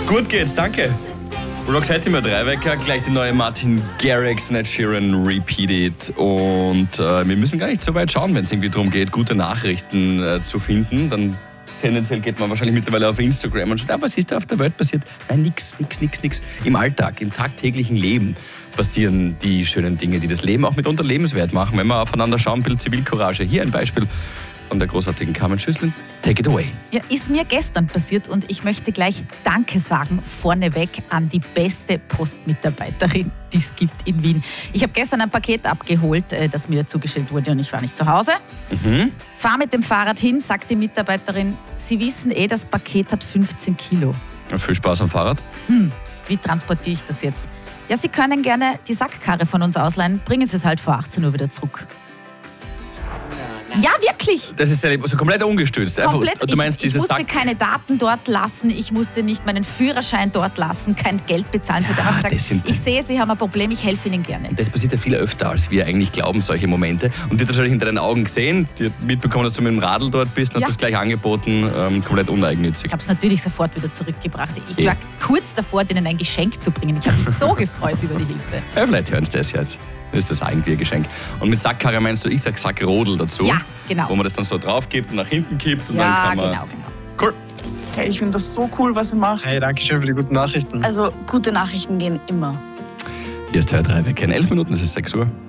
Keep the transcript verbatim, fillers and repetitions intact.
Gut geht's, danke. Rocks heute immer drei Wecker, gleich die neue Martin Garrix, Ed Sheeran, Repeat It. Und äh, wir müssen gar nicht so weit schauen, wenn es irgendwie darum geht, gute Nachrichten äh, zu finden. Dann tendenziell geht man wahrscheinlich mittlerweile auf Instagram und schaut, ah, was ist da auf der Welt passiert? Nein, nix, nix, nix, nix. Im Alltag, im tagtäglichen Leben passieren die schönen Dinge, die das Leben auch mitunter lebenswert machen. Wenn wir aufeinander schauen, ein bisschen Zivilcourage. Hier ein Beispiel von der großartigen Carmen Schüssel. Take it away. Ja, ist mir gestern passiert und ich möchte gleich Danke sagen, vorneweg an die beste Postmitarbeiterin, die es gibt in Wien. Ich habe gestern ein Paket abgeholt, das mir zugestellt wurde und ich war nicht zu Hause. Mhm. Fahr mit dem Fahrrad hin, sagt die Mitarbeiterin, Sie wissen eh, das Paket hat fünfzehn Kilo. Ja, viel Spaß am Fahrrad. Hm, wie transportiere ich das jetzt? Ja, Sie können gerne die Sackkarre von uns ausleihen, bringen Sie es halt vor achtzehn Uhr wieder zurück. Ja, wirklich. Das ist ja also komplett ungestützt. Komplett. Einfach, du meinst, ich, ich dieses musste Sack keine Daten dort lassen, ich musste nicht meinen Führerschein dort lassen, kein Geld bezahlen. Sie Ja, hat einfach das sind- gesagt, ich sehe, Sie haben ein Problem, ich helfe Ihnen gerne. Das passiert ja viel öfter, als wir eigentlich glauben, solche Momente. Und die hat wahrscheinlich in deinen Augen gesehen, die hat mitbekommen, dass du mit dem Radl dort bist und Ja. hat das gleich angeboten, ähm, komplett uneigennützig. Ich habe es natürlich sofort wieder zurückgebracht. Ich Ja. war kurz davor, denen ein Geschenk zu bringen. Ich habe mich so gefreut über die Hilfe. Ja, vielleicht hören sie das jetzt. Das ist das eigentlich ein Geschenk. Und mit Sackkarre meinst du, ich sag Sackrodel dazu. Ja, genau. Wo man das dann so drauf gibt und nach hinten kippt und Ja, dann kann man... genau, genau. Cool. Hey, ich finde das so cool, was ihr macht. Hey, danke schön für die guten Nachrichten. Also, gute Nachrichten gehen immer. Hier ist Teil drei, wir kennen elf Minuten, es ist sechs Uhr.